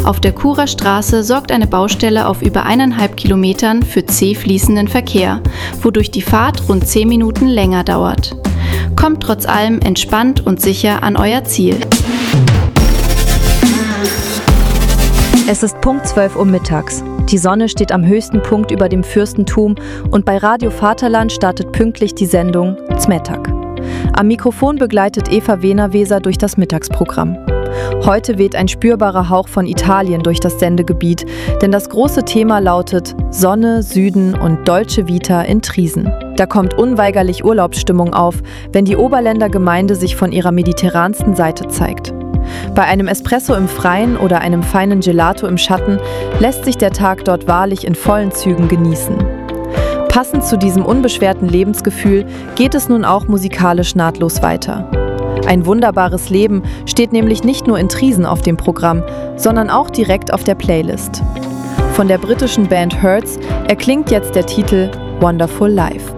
Auf der Churer Straße sorgt eine Baustelle auf über 1,5 Kilometern für zäh fließenden Verkehr, wodurch die Fahrt rund 10 Minuten länger dauert. Kommt trotz allem entspannt und sicher an euer Ziel. Es ist Punkt 12 Uhr mittags. Die Sonne steht am höchsten Punkt über dem Fürstentum und bei Radio Vaterland startet pünktlich die Sendung Zmetak. Am Mikrofon begleitet Eva Wehner-Weser durch das Mittagsprogramm. Heute weht ein spürbarer Hauch von Italien durch das Sendegebiet, denn das große Thema lautet Sonne, Süden und Dolce Vita in Triesen. Da kommt unweigerlich Urlaubsstimmung auf, wenn die Oberländer Gemeinde sich von ihrer mediterransten Seite zeigt. Bei einem Espresso im Freien oder einem feinen Gelato im Schatten lässt sich der Tag dort wahrlich in vollen Zügen genießen. Passend zu diesem unbeschwerten Lebensgefühl geht es nun auch musikalisch nahtlos weiter. Ein wunderbares Leben steht nämlich nicht nur in Triesen auf dem Programm, sondern auch direkt auf der Playlist. Von der britischen Band Hurts erklingt jetzt der Titel Wonderful Life.